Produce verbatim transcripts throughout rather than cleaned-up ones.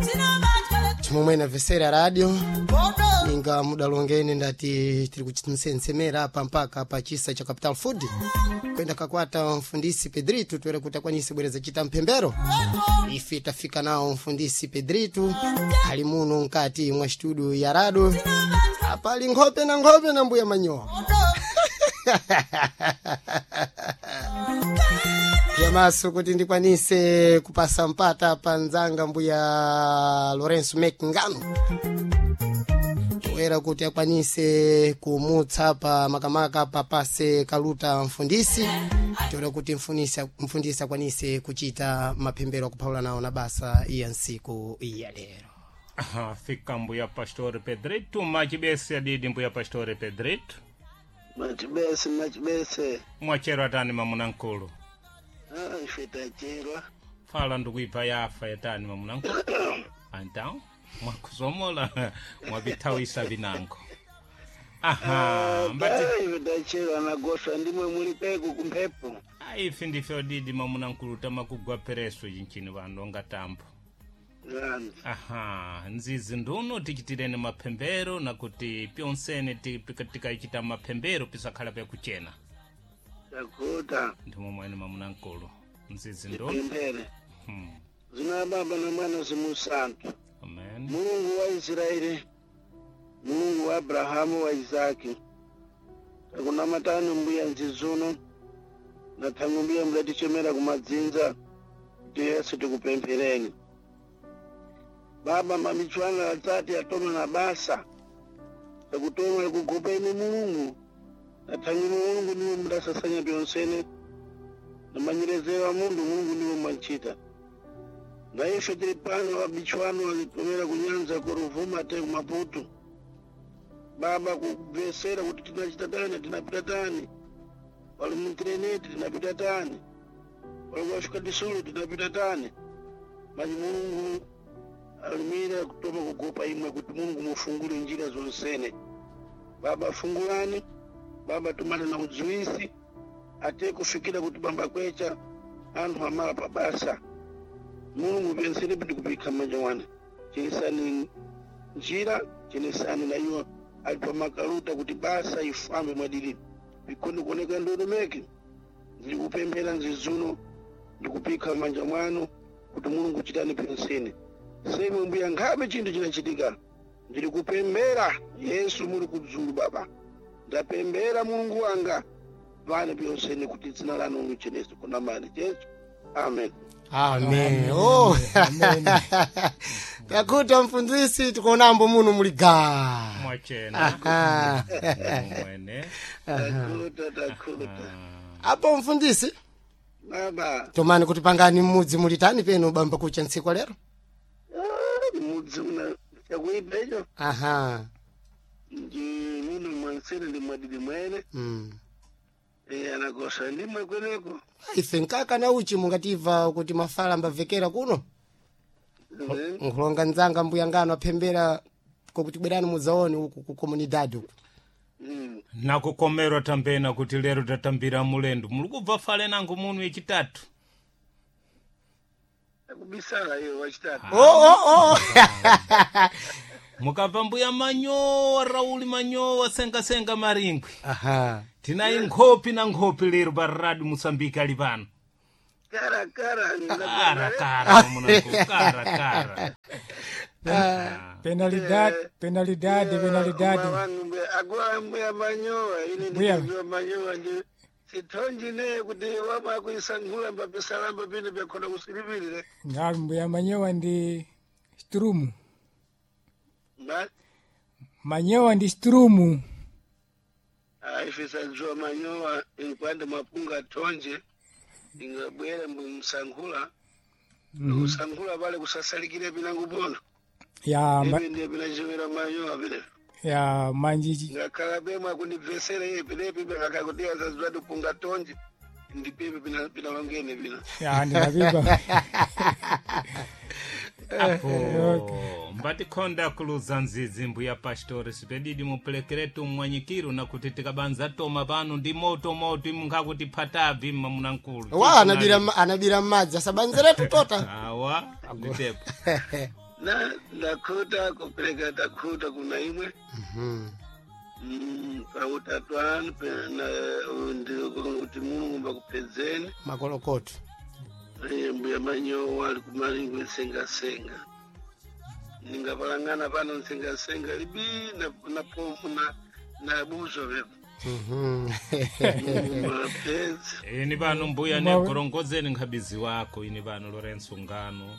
chimwe na vesera radio inga muda longene ndati tiri kuchitsensemera apa mpaka pa chisa cha Capital Food kwenda kakwata mfundisi Pedrito twere kutakwanisa bwereza chita mpembero ifi tafika nao mfundisi Pedrito ali muno nkati mwa studio ya radio apa ali ngope na ngope na mbuya manyoa Yamaso kuti ndikwanise kupasa mpata panzanga mbuya Lorenzo Mekingano wera kuti akwanise kumutsa pa makamaka papase kaluta mfundisi tore kuti mfundisa mfundisa akwanise kuchita mapembero kupaula nao na basa ya nsiku ya lero. Aha, fika mbuya Pastor Pedrito machibese adidi mbuya Pastor Pedrito machibese machibese mwachero atani mamunankulu ah ifeta chero fala ndukuipa yafa yatani mamunankulu antao mwakusomola mwabitawisa binango. Aha, mbati ifeta chero anagosha ndimwe muri peko kumpepo aifi ndife odidi mamunankulu tamakugwa pereso jinchini vandu ngatambo. Aha, nzizi nduno tikitirene mapembero na kuti pionsene tipikatika ichita mapembero pisakhala pe kuchena. Takuta. Ndimo mwene mamunankulu. Nzizi nduno. Pembere. Hmm. Zina baba na mwana zimu santo. Amen. Mungu wa Israeli. Mungu wa Abrahamu wa Isaki. Takuna matano mbuya nzizuno. Na tangumbia mleti chemera kumadzinza. Yesu tikupempereni. Baba mamichwana atati atoma na basa takutoma kukupeni Mungu natangi Mungu niwe mdasasanya pionsene na manyirezewa mundu Mungu niwe manchita na yesho tilipano wa bichwano walitomera kunyanza kuruvuma te Maputo Baba kuvesera kuti tinachita tani tinapita tani wali mintreneti tinapita tani wali washuka disulu tinapita tani manyi Mungu alimira kutoma kugopa imwe kuti Mungu mufungule njira zonsene Baba fungulani Baba tumane na ujuisi ate kufikira kuti bamba kwecha antu amala pabasa Mungu pensere biti kupika manjawana chinisani njira chinisani na iwa alipa makaruta kuti basa ifambe mwadili bikondi kuoneka ndodo meki ndikupembera nzizuno ndikupika manjamwano kuti Mungu chitani pensene sema mbuya ngabe chintu chinachitika ndiri kupembera Yesu muri kudzulu Baba ndapembera Mungu wanga vana pyonsene kuti dzina lanu lichenese kuna mali Yesu amen amen oh amen takuta mfundisi tukonambo muno muliga mwachena mwene takuta takuta apo mfundisi Baba tomani kuti pangani mudzi mulitani peno bamba kucha ntsiku lero mudzi una chakuipecho aha ndi muno mwansene ndi mwadidi mwene mm eh anagosha ndimwe kweneko ife nkaka na uchi mungativa kuti mafala mbavekera kuno nkulonga nzanga mbuya ngano apembera kokuti bwerani muzaoni uku ku comunidade uku mm nakukomero tambena kuti lero tatambira mulendo mulikubva fale nangu munu yechitatu kubisala hiyo wachitatu oh oh oh mukabva mbuya manyowa Rauli manyowa senga senga maringwi aha tina inkhopi na nkhopi lero barradi Mozambique ali pano kara kara kara kara munako kara kara penalidad penalidad penalidad agwa mbuya manyowa ini ndio manyowa ndio sitonji ne kuti wama kuisangula mbapesalamba bine bekona kusilibirire ngambo ya manyowa ndi strumu ba manyowa ndi strumu aifisa njoo manyowa inkwande mapunga tonje ingabwere msangula mm. usangula vale kusasalikire binangu bono ya ma... ndiye binajewera manyowa bile ya manjiji ngakala bema kunivesera ye bilepi bakakutia zazwadu punga tonje ndipepe bina bina wangene bina ya ndinabiba apo mbati konda kuluza nzizi mbuya Pastor sipedidi mupelekeretu mwanyikiru na kuti tikabanza toma pano ndi moto moto imunga kuti patavi mamunankulu wa anabira anabira madzi asabanzere tutota awa nditepo na ndakuta kupeleka takuta kuna imwe Mhm. mm, pautatu anu pena ndio kuti Mulungu mbakupedzeni makolokoto Eh, mbuya manyowa ali kumalingwe senga-senga ningapalangana pano nsenga-senga libi na, na pompu na, na buzo vepo Mhm. mapezi ini pano mbuya Mawe- nekurongozeni nkhabizi wako ini pano Lorenzo Ngano.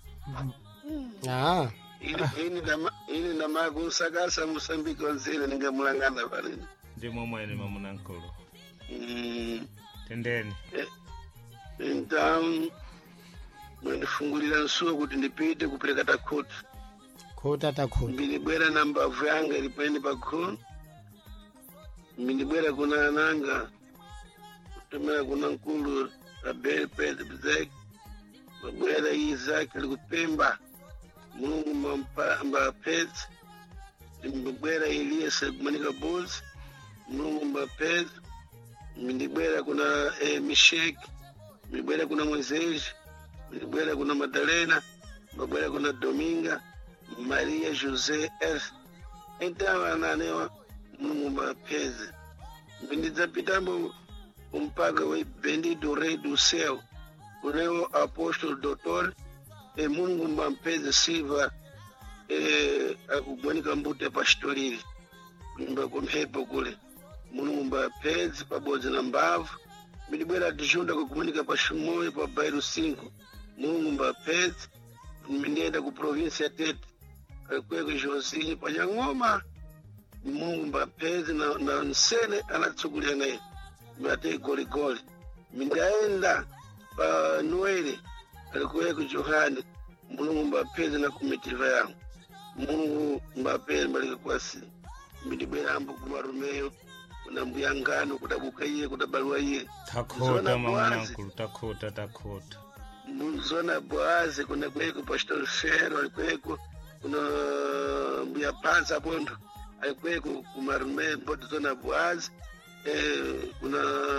Ah, ili ili ndama ili ndamakusakasa Mosambiki onzile ningamulangana palini ndimo mwene mamunankulu mm, tendeni. então mwandifungulira nsuwa kuti ndipite kupeleka takuta kota takuta mbinibwera na mbavu yanga ilipeni pakhono mbinibwera kuna ananga kutemera kuna nkulu Abel Pedro Bizek babwera Isaac alikupemba Mulungu mampa mbapezi mbibwera Elias kumanika bozi Mulungu mbapezi mbinibwera kuna eh, Mishek mbibwera kuna Moisés mbibwera kuna Madalena mbibwera kuna Dominga Maria José F. Então ananewa Mulungu mbapezi mbinidzapitambo umpaka wa Benedito Rei do Céu uleo apóstolo doutor e Mulungu mbapezi Silva e akugwanika mbuto pastorili kuimba kumhepo kule Mulungu mbapezi pabodzi na mbavu mbidibwera tijunda kukumanika pa Chimoio pa bairro cinco Mulungu mbapezi mbindienda ku província Tete kweko Josinho pa Nyang'oma Mulungu mbapezi na, na nsene anatsukulia naye mbate goligoli mindaenda pa Noeli alikuweko Johani Mulungu mbapezi na kumitiva yangu Mulungu mbapezi mbalika kwasi mbidibwera ambo kumarumeo kuna mbuyangano kutabuka iye kutabalwa iye Takota Zona mamunankulu takota takota. muzona Boazi kuna kweko pastor Fero alikweko kuna mbuya Panza Bondo alikweko kumarume mboto zona Boazi eh, kuna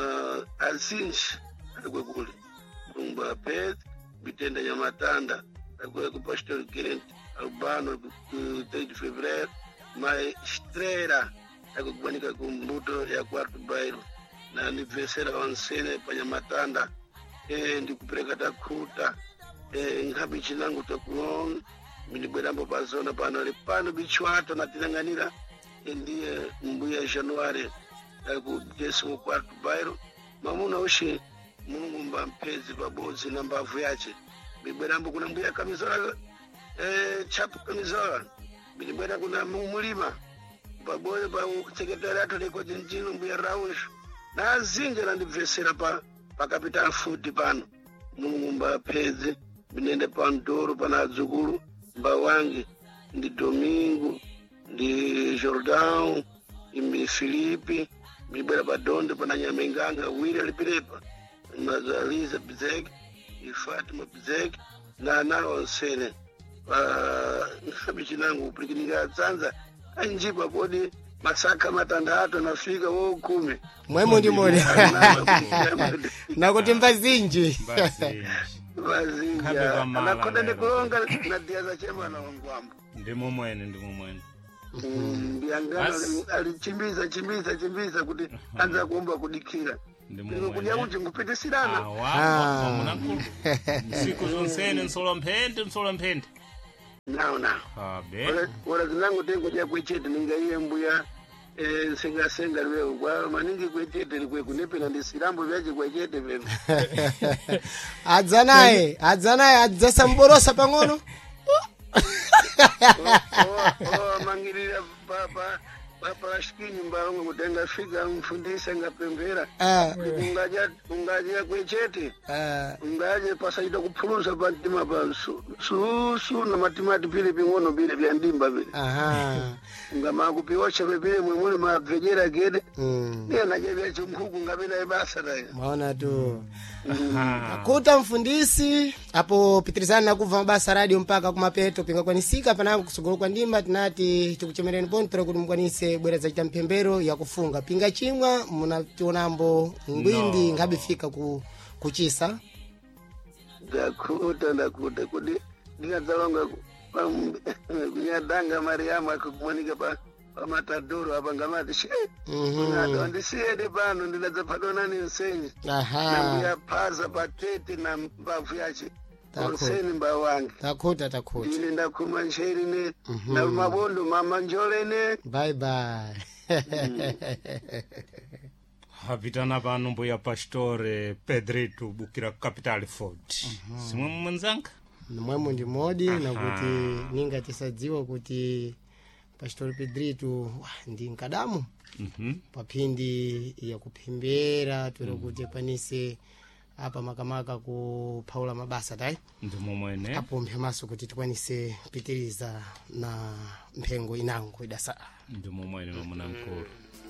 Azinji alikweko kule Mulungu mbapezi bitenda Nyamatanda alikweko pastor Kent Albano três de fevereiro mai Estrela akugwanika kumbuto ya quarto bairro na aniversera wansene pa Nyamatanda eh, ndikupeleka takuta eh, nkhabi chinangu takuona minibwerambo pazona pano ali pano bichwato natinang'anira eh, ndiye mbuya Januari ku décimo quarto bairro mamuna ushe Mulungu mbampezi pabodzi na mbavu yace mibwerambo kuna mbuya Kamizola eh, chapu Kamizola minibwera kuna mulima pabodzi pa sekretariato liko chinchino mbuya Rausho na azinje nandibvesera pa pa capital food pano Mulungu mbapezi binende pa Ndoro pana adzukulu mbawange ndi Domingo ndi Jordão imi Filipe mibwera pa Donde pana Nyamenganga wili alipirepa Mazaliza Bizek i Fatima Bizek na ana onsene pa nkhabi chinangu kupikinika tsanza anjipa podi masaka matandatu nafika wo kumi mwemo ndi mole nakuti mbazinji Mbazinji. vazinja Khabe kwamala anakonda lero. ndikulonga nadiyaza chemwana wangwambo Ndimo mwene ndimo mwene. mbiyangano Basi. alichimbiza chimbiza chimbiza kuti anza kuomba kudikira Ndimo ndiko kudya mwene. kuti ngupitisirana Awa Ah. mamunankulu. Siku zonsene nsolo mphende nsolo mphende. nawo nawo Abe. ora zinangu tengodya kwechete ningaiye mbuya eh, nsengasenga liwewo kwa maningi kwechete likwe kunepena ndisirambo vyache kwechete veno adza naye adza naye adzasamborosa pang'ono mangirira papa papalashikini mbalongo kutenga fika mfundisa ngapemvera Ah, ungaja ungaja kwechete ah, ungaje pasaita kuphulusa pantima pa su- susu na matimati pile ping'ono pile vya ndimba vile aha ungama kupiosha pepile mwemule mabvejera gede mm. niye najevya chimkhuku ngapena ibasa naye maona tu Ah. kuta mfundisi apo pitirizani nakubva mabasa radio mpaka kumapeto pingakwanisika panako kusogolo kwa ndimba tinati tikuchemereni pontero kuti mukwanise bweredza chita mpembero yakufunga pinga chimwa munationambo ngwimbi No. nkhabifika ku kuchisa ndakuta ndakuta kuti ndingadzalonga kunyadanga mariamu akukumanika pa pamatadoro apa ngamati she Mhm. ndisiyede pano ndinadzaphatwa ni nsenyi Aha. namuyaphaza patete na mbavu yace Takho. onseni mba wange Takhuta takhuta. ine ndakhuma ncheri ne Mhm. na mabondo mama njolene Bye bye. hapitana pano mbuya pastore Pedrito bukira capital ford simwe mwenzanga Mwemo ndi modi na kuti ninga tisadziwa kuti Pastor Pedrito wah, ndi nkadamu Mhm. papindi ya kupembera twere kuti kwanise apa makamaka kuphaula mabasa tai ndi momwene apo mphemaso kuti tikwanise pitiriza na mphengo inango idasa ndi momwene mamunamkulu